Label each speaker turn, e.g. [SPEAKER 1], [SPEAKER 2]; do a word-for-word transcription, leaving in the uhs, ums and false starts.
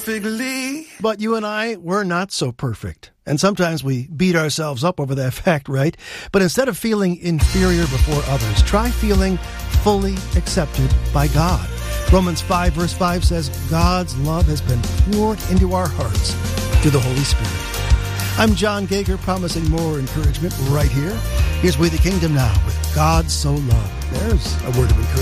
[SPEAKER 1] But you and I, we're not so perfect. And sometimes we beat ourselves up over that fact, right? But instead of feeling inferior before others, try feeling fully accepted by God. Romans five verse five says, God's love has been poured into our hearts through the Holy Spirit. I'm John Gager, promising more encouragement right here. Here's We the Kingdom Now with God So Loved. There's a word of encouragement.